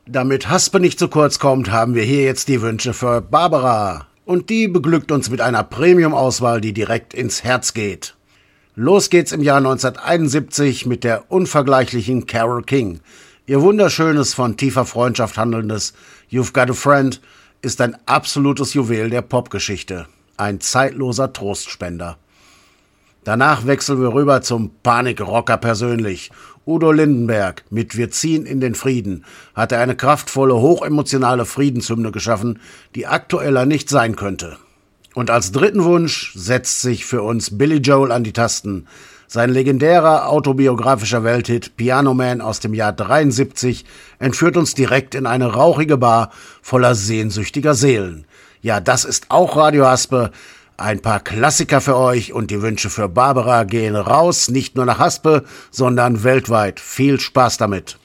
Damit Haspe nicht zu kurz kommt, haben wir hier jetzt die Wünsche für Barbara. Und die beglückt uns mit einer Premium-Auswahl, die direkt ins Herz geht. Los geht's im Jahr 1971 mit der unvergleichlichen Carole King. Ihr wunderschönes, von tiefer Freundschaft handelndes You've Got a Friend ist ein absolutes Juwel der Popgeschichte. Ein zeitloser Trostspender. Danach wechseln wir rüber zum Panikrocker persönlich. Udo Lindenberg mit Wir ziehen in den Frieden hat er eine kraftvolle, hochemotionale Friedenshymne geschaffen, die aktueller nicht sein könnte. Und als dritten Wunsch setzt sich für uns Billy Joel an die Tasten. Sein legendärer autobiografischer Welthit Piano Man aus dem Jahr 73 entführt uns direkt in eine rauchige Bar voller sehnsüchtiger Seelen. Ja, das ist auch Radio Haspe. Ein paar Klassiker für euch und die Wünsche für Barbara gehen raus, nicht nur nach Haspe, sondern weltweit. Viel Spaß damit.